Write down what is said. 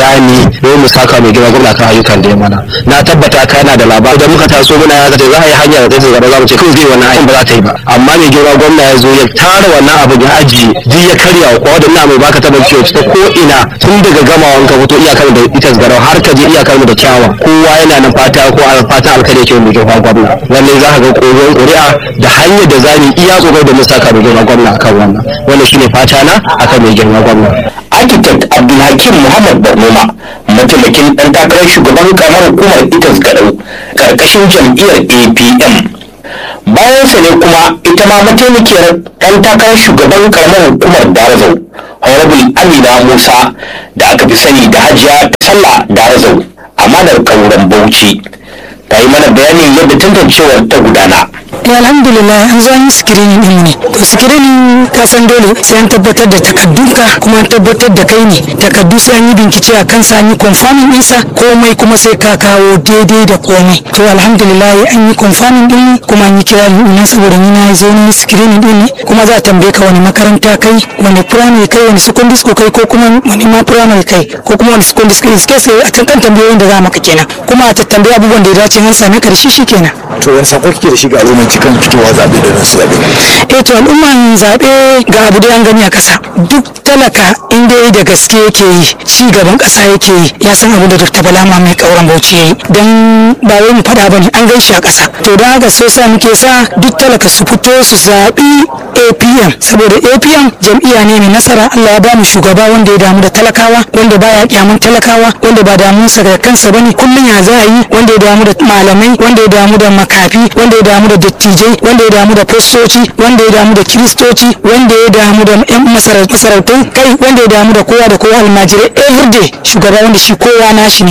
zani don mu saka mai gina gwamna kan ayyukan da ya mana. Na tabbata kana da labari da muka taso muna ya kace za a yi hanya da zai gaba za mu ce kawai zai wannan aikin ba za ta yi ba, amma mai gina gwamna ya zo ya tara wannan abin ya ajiye duk ya karya wa kowa da ina mai baka tabbaci ta ko ina tun daga gamawan ka fito iyakar da ita garau har ka je iyakar mu da kyawa kowa yana nan fata ko fata alkhairi yake mai gina gwamna. Wannan za ka ga koyon ƙuri'a da hanyar da za mu iya tsoro da mu saka mai gina gwamna akan wannan shine fata na akan mai gina gwamna. Architect Abdulhakim Muhammad Barnoma mataimakin ɗan takarar shugaban karamar hukumar Itas Gadau karkashin jam'iyyar APM. Bayan sa ne kuma ita ma mataimakiyar ɗan takarar shugaban karamar hukumar Darazau Honorable Amina Musa da aka fi sani da Hajiya Sallah Darazau amanar Kauran Bauchi ta yi mana bayanin yadda tantancewar ta gudana. Alhamdulillah an zo an yi screening din ne. To screening ka san dole sai an tabbatar da takaddunka kuma an tabbatar da kai ne. Takaddu sai an yi bincike a kansa an yi confirming ɗinsa komai kuma sai ka kawo daidai da komai. To alhamdulillah an yi confirming din kuma an yi kirarin ɗin saboda ni na zo ni screening din ne kuma za a tambaye ka wani makaranta kai wani primary kai wani secondary school kai ko kuma wani ma primary kai ko kuma wani secondary school kai sai a kan tambayoyin da za maka kenan kuma a tattambaye abubuwan da ya dace an same ka da shi kenan. To wani sako kike da shi ga al'umma cikin fitowa zaɓe da nasu zaɓe? To al'umman zaɓe ga abu da an gani a ƙasa duk talaka inda yi da gaske yake yi ci gaban ƙasa yake yi ya san abu da Dr. Bala mai Kauran Bauchi ya yi don ba wai mu faɗa bane an gaishe a ƙasa. To don haka sai sa muke sa duk talaka su fito su zaɓi APM saboda APM jam'iyya ne mai nasara. Allah ya ba mu shugaba wanda ya damu da talakawa wanda baya kyamun talakawa wanda ba damunsa da kansa bane kullum ya za a yi wanda ya damu da malamai wanda ya damu da makafi wanda ya damu da dattijai wanda ya damu da fastoci wanda ya damu da kiristoci wanda ya damu da yan masarautun kai wanda ya damu da kowa almajirai everyday shugaba wanda shi kowa nashi ne